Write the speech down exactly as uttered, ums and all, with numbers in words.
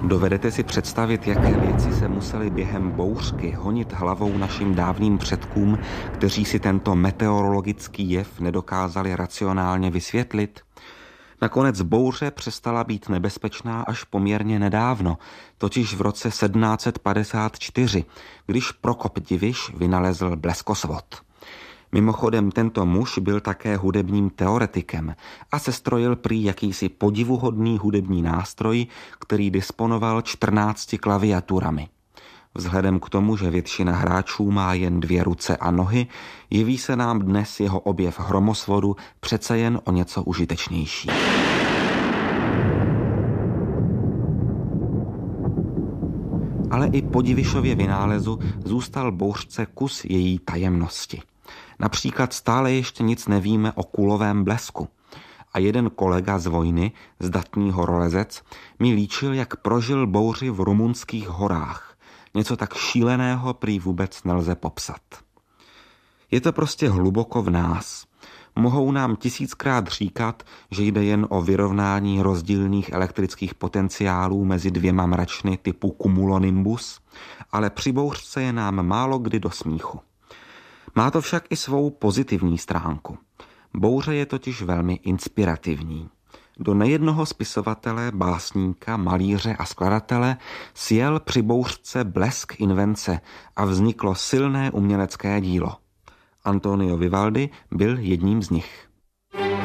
Dovedete si představit, jaké věci se musely během bouřky honit hlavou našim dávným předkům, kteří si tento meteorologický jev nedokázali racionálně vysvětlit? Nakonec bouře přestala být nebezpečná až poměrně nedávno, totiž v roce sedmnáct set padesát čtyři, když Prokop Diviš vynalezl bleskosvod. Mimochodem tento muž byl také hudebním teoretikem a sestrojil prý jakýsi podivuhodný hudební nástroj, který disponoval čtrnácti klaviaturami. Vzhledem k tomu, že většina hráčů má jen dvě ruce a nohy, jeví se nám dnes jeho objev hromosvodu přece jen o něco užitečnější. Ale i po Divišově vynálezu zůstal bouřce kus její tajemnosti. Například stále ještě nic nevíme o kulovém blesku. A jeden kolega z vojny, zdatný horolezec, mi líčil, jak prožil bouři v rumunských horách. Něco tak šíleného prý vůbec nelze popsat. Je to prostě hluboko v nás. Mohou nám tisíckrát říkat, že jde jen o vyrovnání rozdílných elektrických potenciálů mezi dvěma mračny typu cumulonimbus, ale při bouřce je nám málo kdy do smíchu. Má to však i svou pozitivní stránku. Bouře je totiž velmi inspirativní. Do nejednoho spisovatele, básníka, malíře a skladatele sjel při bouřce blesk invence a vzniklo silné umělecké dílo. Antonio Vivaldi byl jedním z nich.